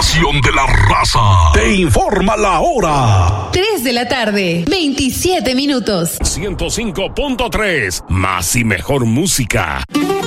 estación de la raza. Te informa la hora. 3 de la tarde, 27 minutos. 105.3, más y mejor música.